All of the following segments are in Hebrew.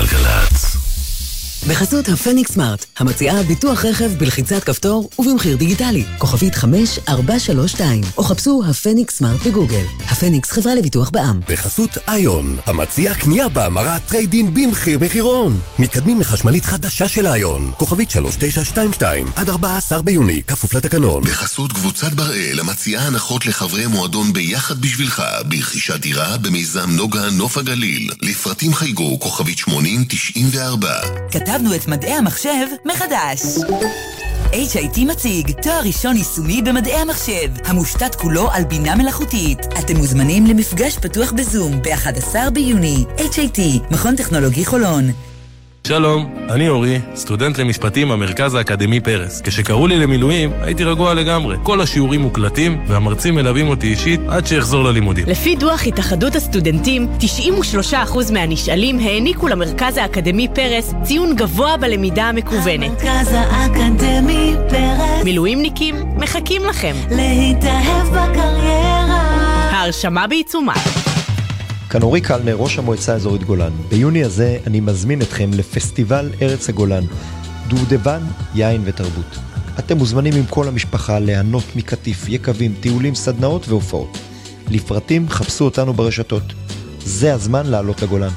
גלגלצ. בחסות הפניקס סמארט, המציעה ביטוח רכב בלחיצת כפתור ובמחיר דיגיטלי. כוכבית 5432, או חפשו הפניקס סמארט בגוגל. הפניקס חברה לביטוח בע"מ. בחסות איון, המציעה קנייה בהמרת טריידין במחיר מחירון. מתקדמים לחשמלית חדשה של איון. כוכבית 3922, עד 14 ביוני, כפוף לתקנון. בחסות קבוצת בראל, המציעה הנחות לחברי מועדון ביחד בשבילך, ברכישת דירה במיזם נוגה נוף הגליל. לפרטים חייגו, כוכבית 8094. כתבנו את מדעי המחשב מחדש. HIT מציג תואר ראשון יישומי במדעי המחשב, המושתת כולו על בינה מלאכותית. אתם מוזמנים למפגש פתוח בזום ב-11 ביוני. HIT, מכון טכנולוגי חולון. שלום, אני אורי, סטודנט למשפטים במרכז האקדמי פרס. כשקראו לי למילואים, הייתי רגוע לגמרי. כל השיעורים מוקלטים, והמרצים מלווים אותי אישית עד שיחזור ללימודים. לפי דוח התאחדות הסטודנטים, 93% מהנשאלים העניקו למרכז האקדמי פרס ציון גבוה בלמידה המקוונת. המרכז האקדמי פרס. מילואימניקים, מחכים לכם. להתאהב בקריירה. ההרשמה בעיצומה. כאן אורי קלנר, ראש המועצה האזורית גולן. ביוני הזה אני מזמין אתכם לפסטיבל ארץ הגולן, דובדבן, יין ותרבות. אתם מוזמנים עם כל המשפחה ליהנות מקטיף, יקבים, טיולים, סדנאות והופעות. לפרטים חפשו אותנו ברשתות. זה הזמן לעלות לגולן.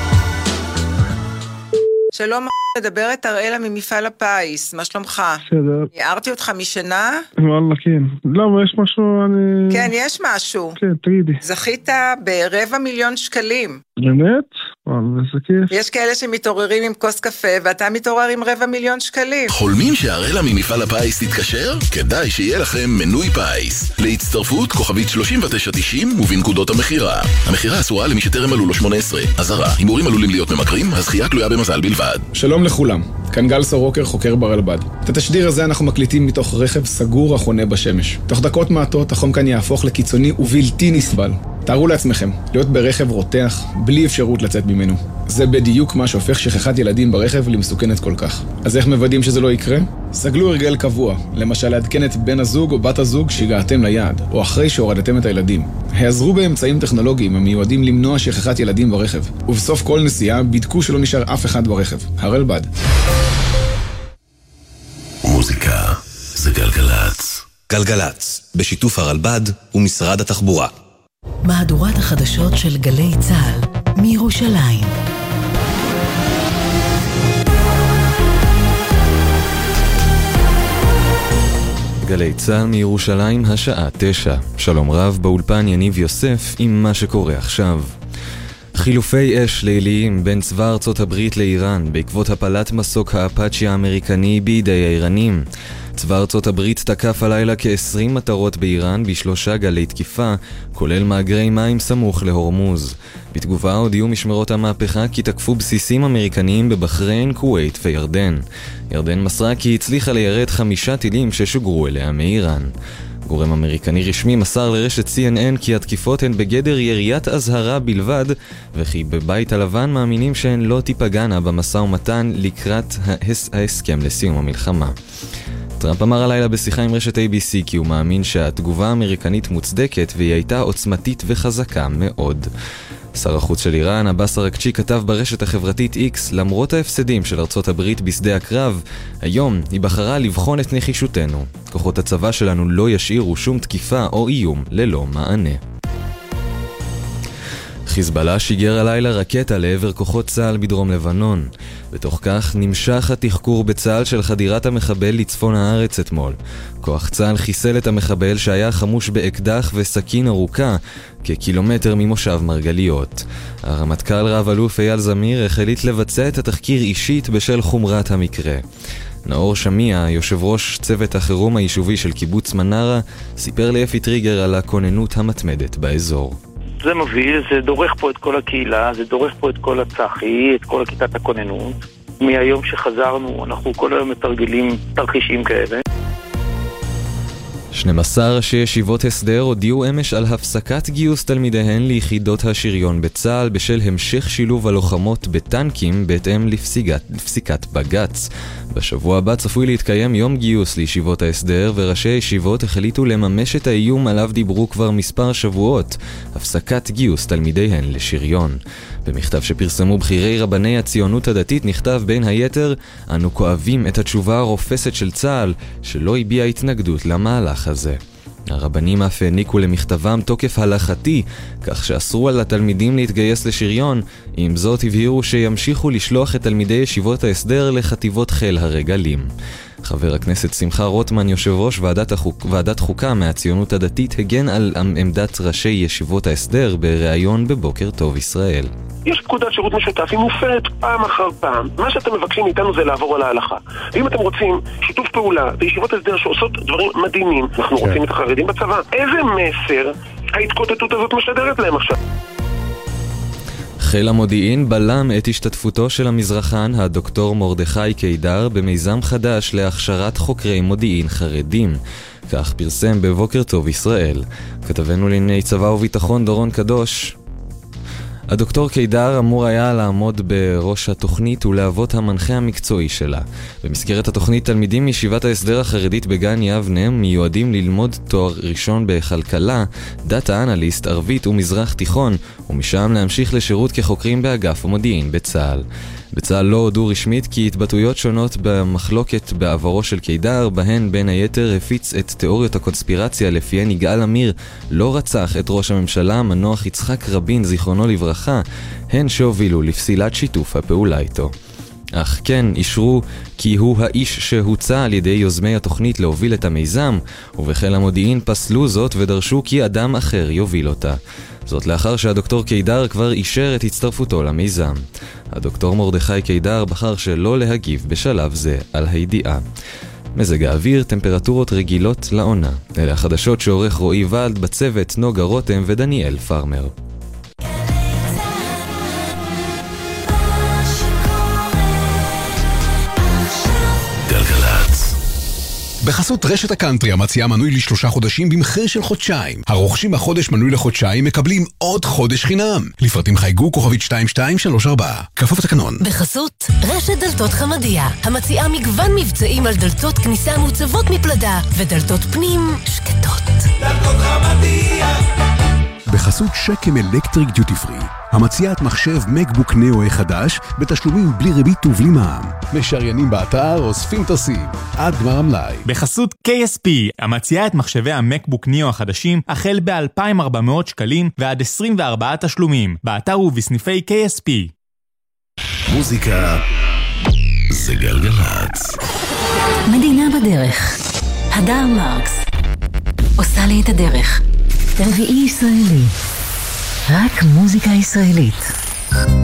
שלום, מדברת אראלה ממפעל הפיס, מה שלומך? בסדר. הערתי אותך משנה? וואלה, כן. למה, יש משהו, אני... כן, יש משהו. כן, תגידי. זכית ב250,000 שקלים. באמת? וואלה, זה כיף. יש כאלה שמתעוררים עם כוס קפה, ואתה מתעורר עם 250,000 שקלים. חולמים שאראלה ממפעל הפיס תתקשר? כדאי שיהיה לכם מנוי פיס. להצטרפות כוכבית 3990 ובנקודות המחירה. המחירה אסורה למי שטרם מלאו לו 18. אזהרה, הימורים עלולים להיות ממכרים, הזכייה תלויה במזל בלבד. שלום לכולם, כאן גל סורוקר, חוקר ברלב"ד. את התשדיר הזה אנחנו מקליטים מתוך רכב סגור החונה בשמש. תוך דקות מעטות החום כאן יהפוך לקיצוני ובלתי נסבל. תארו לעצמכם, להיות ברכב רותח, בלי אפשרות לצאת ממנו. זה בדיוק מה שהופך שכחת ילדים ברכב למסוכנת כל כך. אז איך מוודאים שזה לא יקרה? סגלו הרגל קבוע, למשל לעדכן את בן הזוג או בת הזוג שהגעתם ליעד, או אחרי שהורדתם את הילדים. העזרו באמצעים טכנולוגיים המיועדים למנוע שכחת ילדים ברכב, ובסוף כל נסיעה בדקו שלא נשאר אף אחד ברכב. הרלב"ד. מוזיקה זה גלגלצ. גלגלצ, בשיתוף הרלב"ד ומשרד התחבורה. מהדורת החדשות של גלי צה"ל מירושלים. גלי צה"ל מירושלים, השעה 9. שלום רב, באולפן יניב יוסף עם מה שקורה עכשיו. חילופי אש ליליים בין צבא ארצות הברית לאיראן בעקבות הפלת מסוק האפאצ'י האמריקני בידי האיראנים. צבא ארצות הברית תקף הלילה כ-20 מטרות באיראן ב3 גלי תקיפה, כולל מאגרי מים סמוך להורמוז. בתגובה הודיעו משמרות המהפכה כי תקפו בסיסים אמריקניים בבחריין, כווית וירדן. ירדן מסרה כי הצליחה ליירט 5 טילים ששוגרו אליה מאיראן. גורם אמריקני רשמי מסר לרשת CNN כי התקיפות הן בגדר יריית אזהרה בלבד, וכי בבית הלבן מאמינים שהן לא תיפגענה במשא ומתן לקראת ההסכם לסיום המלחמה. טראמפ אמר הלילה בשיחה עם רשת ABC כי הוא מאמין שהתגובה האמריקנית מוצדקת והיא הייתה עוצמתית וחזקה מאוד. שר החוץ של איראן, עבאס אראקצ'י, כתב ברשת החברתית X, למרות ההפסדים של ארצות הברית בשדה הקרב, היום היא בחרה לבחון את נחישותנו. כוחות הצבא שלנו לא ישאירו שום תקיפה או איום ללא מענה. חיזבאללה שיגר הלילה רקטה לעבר כוחות צה"ל בדרום לבנון. בתוך כך נמשך התחקור בצה"ל של חדירת המחבל לצפון הארץ אתמול. כוח צה"ל חיסל את המחבל שהיה חמוש באקדח וסכין ארוכה כקילומטר ממושב מרגליות. הרמטכ"ל רב אלוף אייל זמיר החליט לבצע את התחקיר אישית בשל חומרת המקרה. נאור שמיע, יושב ראש צוות החירום היישובי של קיבוץ מנרה, סיפר לאפי טריגר על הכוננות המתמדת באזור. זה מוביל, זה דורך פה את כל הקהילה, זה דורך פה את כל הצחי, את כל הכיתת הכוננות. מהיום שחזרנו, אנחנו כל היום מתרגלים תרחישים כאלה. 12 ראשי ישיבות הסדר הודיעו אמש על הפסקת גיוס תלמידיהן ליחידות השריון בצה"ל בשל המשך שילוב הלוחמות בטנקים בהתאם לפסיקת בג"ץ. בשבוע הבא צפוי להתקיים יום גיוס לישיבות ההסדר, וראשי הישיבות החליטו לממש את האיום עליו דיברו כבר מספר שבועות, הפסקת גיוס תלמידיהן לשריון. במכתב שפרסמו בכירי רבני הציונות הדתית נכתב בין היתר: אנו כואבים את התשובה הרופסת של צה"ל שלא הביע התנגדות למהלך הזה. הרבנים אף העניקו למכתבם תוקף הלכתי, כך שאסרו על התלמידים להתגייס לשריון. עם זאת הבהירו שימשיכו לשלוח את תלמידי ישיבות ההסדר לחטיבות חיל הרגלים. חבר הכנסת שמחה רוטמן, יושב ראש ועדת חוקה מהציונות הדתית, הגן על עמדת ראשי ישיבות ההסדר בריאיון בבוקר טוב ישראל. יש פקודת שירות משותף, היא מופרת פעם אחר פעם. מה שאתם מבקשים מאיתנו זה לעבור על ההלכה. ואם אתם רוצים שיתוף פעולה בישיבות הסדר שעושות דברים מדהימים, אנחנו רוצים את החרדים בצבא. איזה מסר ההתקוטטות הזאת משדרת להם עכשיו? חיל המודיעין בלם את השתתפותו של המזרחן הדוקטור מרדכי קידר במיזם חדש להכשרת חוקרי מודיעין חרדים. כך פרסם בבוקר טוב ישראל. כתבנו לענייני צבא וביטחון דורון קדוש. הדוקטור קידר אמור היה לעמוד בראש התוכנית ולהוות המנחה המקצועי שלה. במסגרת התוכנית, תלמידים מישיבת ההסדר החרדית בגן יבנה מיועדים ללמוד תואר ראשון בכלכלה, דאטה אנליסט, ערבית ומזרח תיכון, ומשם להמשיך לשירות כחוקרים באגף המודיעין בצה"ל. בצה"ל לא הודו רשמית כי התבטאויות שונות במחלוקת בעברו של קידר, בהן בין היתר הפיץ את תיאוריות הקונספירציה לפיהן יגאל עמיר לא רצח את ראש הממשלה המנוח יצחק רבין זיכרונו לברכה, הן שהובילו לפסילת שיתוף הפעולה איתו. אך כן אישרו כי הוא האיש שהוצע על ידי יוזמי התוכנית להוביל את המיזם, ובחיל המודיעין פסלו זאת ודרשו כי אדם אחר יוביל אותה. זאת לאחר שהדוקטור קידר כבר אישר את הצטרפותו למיזם. הדוקטור מרדכי קידר בחר שלא להגיב בשלב זה על הידיעה. מזג האוויר, טמפרטורות רגילות לעונה. אלה החדשות שעורך רועי ולד, בצוות נוגה רותם ודניאל פרמר. בחסות רשת הקאנטרי המציעה מנוי ל3 חודשים במחיר של חודשיים. הרוכשים בחודש מנוי לחודשיים מקבלים עוד חודש חינם. לפרטים חייגו כוכבית 2234. כפוף לתקנון. בחסות רשת דלתות חמדיה המציעה מגוון מבצעים על דלתות כניסה מוצבות מפלדה ודלתות פנים שקטות. דלתות חמדיה. בחסות שקם אלקטריק דיוטי פרי המציעה את מחשב מקבוק נאו חדש בתשלומים בלי ריבית ובלי מע"מ. משריינים באתר, אוספים תוסים עד גמר המלאי. בחסות KSP המציעה את מחשבי המקבוק נאו החדשים החל ב-2,400 שקלים ועד 24 תשלומים באתר ובסניפי KSP. מוזיקה זה גלגלצ. מדינה בדרך. הדר מרקס עושה לי את הדרך. רביעי ישראלי, רק מוזיקה ישראלית.